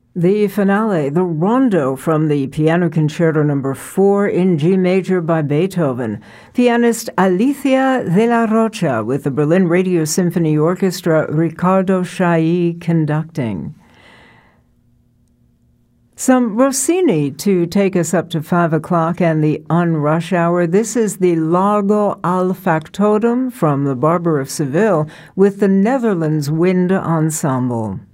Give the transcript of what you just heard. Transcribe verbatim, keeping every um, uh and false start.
The finale, the Rondo from the Piano Concerto Number four in G major by Beethoven. Pianist Alicia de la Rocha with the Berlin Radio Symphony Orchestra, Riccardo Chailly conducting. Some Rossini to take us up to five o'clock and the on-rush hour. This is the Largo al Factotum from the Barber of Seville with the Netherlands Wind Ensemble.